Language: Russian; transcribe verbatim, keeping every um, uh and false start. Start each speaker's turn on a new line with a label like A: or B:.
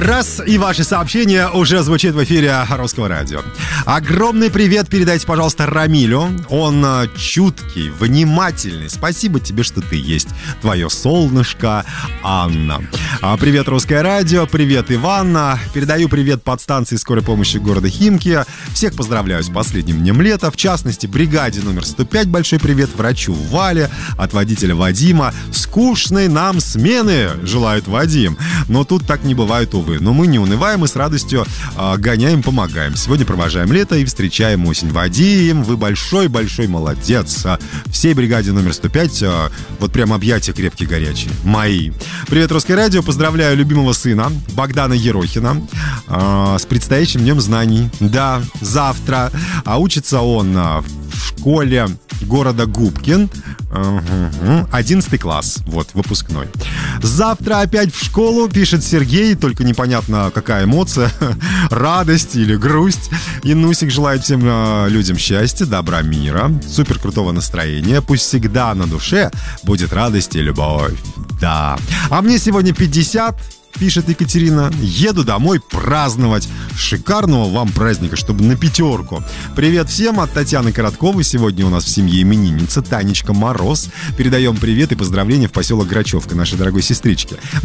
A: Раз, и ваши сообщения уже звучат в эфире Русского радио. Огромный привет передайте, пожалуйста, Рамилю. Он чуткий, внимательный. Спасибо тебе, что ты есть. Твое солнышко, Анна. Привет, Русское радио. Привет, Иванна. Передаю привет подстанции скорой помощи города Химки. Всех поздравляю с последним днем лета. В частности, бригаде номер сто пять большой привет. Врачу Вале. От водителя Вадима. Скучной нам смены, желает Вадим. Но тут так не бывает, увы. Но мы не унываем и с радостью э, гоняем, помогаем. Сегодня провожаем лето и встречаем осень. Вадим, вы большой-большой молодец. Всей бригаде номер сто пять э, вот прям объятия крепкие, горячие. Мои. Привет, Русское радио. Поздравляю любимого сына Богдана Ерохина э, с предстоящим днем знаний. Да, завтра. А учится он э, в школе города Губкин. одиннадцатый класс. Вот, выпускной. Завтра опять в школу, пишет Сергей. Только непонятно, какая эмоция. Радость или грусть. Инусик желает всем э, людям счастья, добра, мира, супер крутого настроения. Пусть всегда на душе будет радость и любовь. Да. А мне сегодня пятьдесят. Пишет Екатерина. Еду домой праздновать. Шикарного вам праздника, чтобы на пятерку. Привет всем от Татьяны Коротковой. Сегодня у нас в семье именинница Танечка Мороз. Передаем привет и поздравления в поселок Грачевка нашей дорогой сестричке.